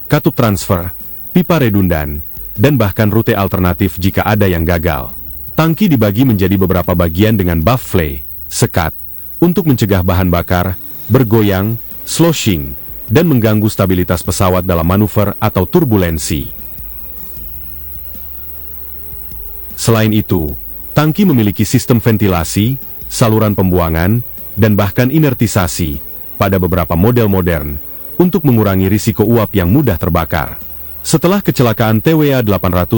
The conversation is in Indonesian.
katup transfer, pipa redundan, dan bahkan rute alternatif jika ada yang gagal. Tangki dibagi menjadi beberapa bagian dengan buff flay, sekat, untuk mencegah bahan bakar, bergoyang, sloshing, dan mengganggu stabilitas pesawat dalam manuver atau turbulensi. Selain itu, tangki memiliki sistem ventilasi, saluran pembuangan, dan bahkan inertisasi pada beberapa model modern untuk mengurangi risiko uap yang mudah terbakar. Setelah kecelakaan TWA-800